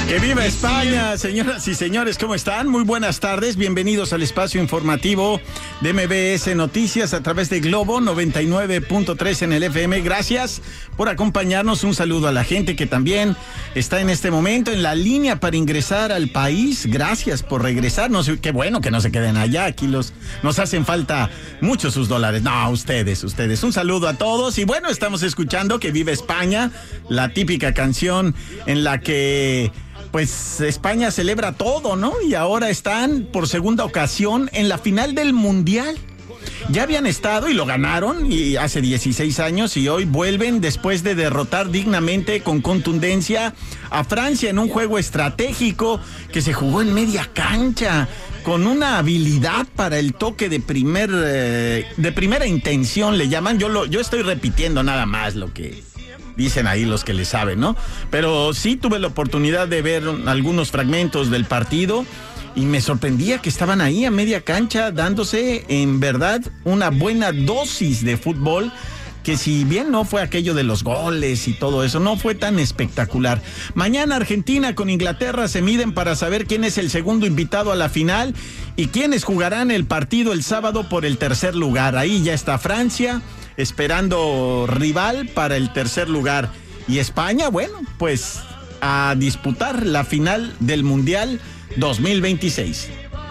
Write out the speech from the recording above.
¡Que viva España! Señoras y señores, ¿cómo están? Muy buenas tardes, bienvenidos al espacio informativo de MBS Noticias a través de Globo 99.3 en el FM. Gracias por acompañarnos, un saludo a la gente que también está en este momento en la línea para ingresar al país. Gracias por regresarnos, qué bueno que no se queden allá, aquí nos hacen falta mucho sus dólares. No, ustedes, un saludo a todos y bueno, estamos escuchando Que viva España, la típica canción en la que pues España celebra todo, ¿no? Y ahora están por segunda ocasión en la final del Mundial. Ya habían estado y lo ganaron y hace 16 años y hoy vuelven después de derrotar dignamente con contundencia a Francia en un juego estratégico que se jugó en media cancha con una habilidad para el toque de primera intención, le llaman. Yo estoy repitiendo nada más lo que dicen ahí los que le saben, ¿no? Pero sí tuve la oportunidad de ver algunos fragmentos del partido y me sorprendía que estaban ahí a media cancha dándose en verdad una buena dosis de fútbol, que si bien no fue aquello de los goles y todo eso, no fue tan espectacular. Mañana Argentina con Inglaterra se miden para saber quién es el segundo invitado a la final y quiénes jugarán el partido el sábado por el tercer lugar. Ahí ya está Francia esperando rival para el tercer lugar. Y España, bueno, pues a disputar la final del Mundial 2026.